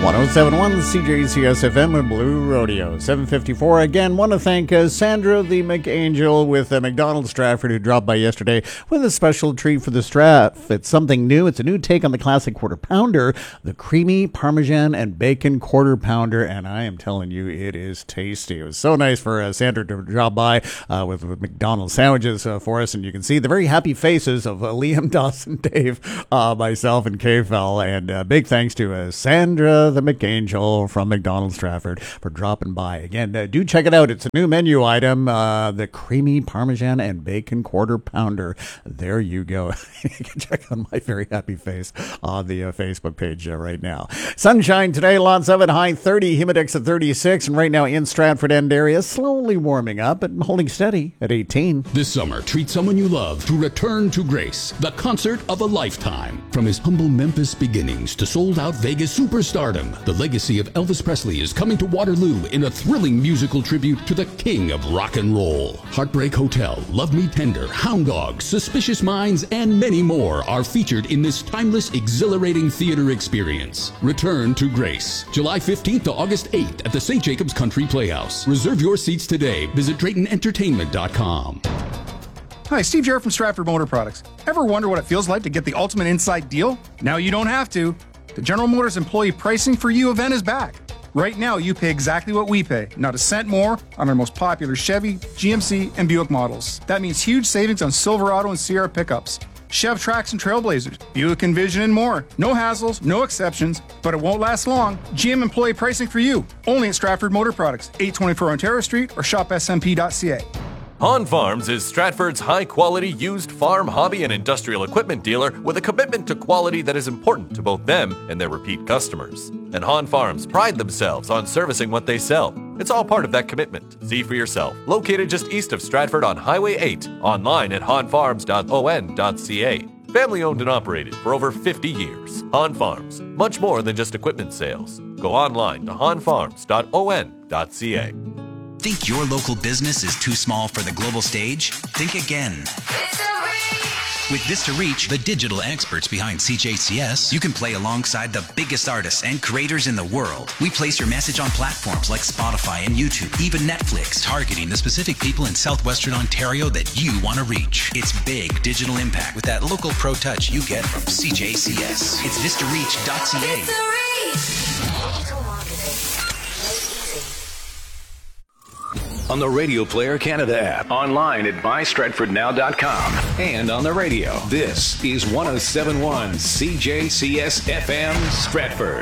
1071 CJCS FM and Blue Rodeo 754. Again, want to thank Sandra the McAngel with McDonald's Stratford, who dropped by yesterday with a special treat for the Straff. It's something new. It's a new take on the classic quarter pounder, the creamy Parmesan and bacon quarter pounder, and I am telling you, it is tasty. It was so nice for Sandra to drop by with McDonald's sandwiches for us, and you can see the very happy faces of Liam, Dawson, Dave, myself, and K-Fel, and big thanks to Sandra the McAngel from McDonald's Stratford for dropping by. Again, do check it out. It's a new menu item, the creamy Parmesan and bacon quarter pounder. There you go. You can check on my very happy face on the Facebook page right now. Sunshine today, lots of it, high 30, humidex at 36, and right now in Stratford End area, slowly warming up and holding steady at 18. This summer, treat someone you love to Return to Grace, the concert of a lifetime. From his humble Memphis beginnings to sold-out Vegas superstardom, the legacy of Elvis Presley is coming to Waterloo in a thrilling musical tribute to the king of rock and roll. Heartbreak Hotel, Love Me Tender, Hound Dogs, Suspicious Minds, and many more are featured in this timeless, exhilarating theater experience. Return to Grace, July 15th to August 8th at the St. Jacobs Country Playhouse. Reserve your seats today. Visit DraytonEntertainment.com. Hi, Steve Jarrett from Stratford Motor Products. Ever wonder what it feels like to get the ultimate inside deal? Now you don't have to. The General Motors Employee Pricing for You event is back. Right now, you pay exactly what we pay, not a cent more, on our most popular Chevy, GMC, and Buick models. That means huge savings on Silverado and Sierra pickups, Chev Trax and Trailblazers, Buick Envision, and more. No hassles, no exceptions, but it won't last long. GM Employee Pricing for You, only at Stratford Motor Products, 824 Ontario Street, or shopsmp.ca. Han Farms is Stratford's high-quality used farm, hobby, and industrial equipment dealer with a commitment to quality that is important to both them and their repeat customers. And Han Farms pride themselves on servicing what they sell. It's all part of that commitment. See for yourself. Located just east of Stratford on Highway 8. Online at hanfarms.on.ca. Family-owned and operated for over 50 years. Han Farms. Much more than just equipment sales. Go online to hanfarms.on.ca. Think your local business is too small for the global stage? Think again. With Vista Reach, the digital experts behind CJCS, you can play alongside the biggest artists and creators in the world. We place your message on platforms like Spotify and YouTube, even Netflix, targeting the specific people in southwestern Ontario that you want to reach. It's big digital impact with that local pro touch you get from CJCS. It's VistaReach.ca. On the Radio Player Canada app, online at mystratfordnow.com, and on the radio. This is 1071 CJCS FM Stratford.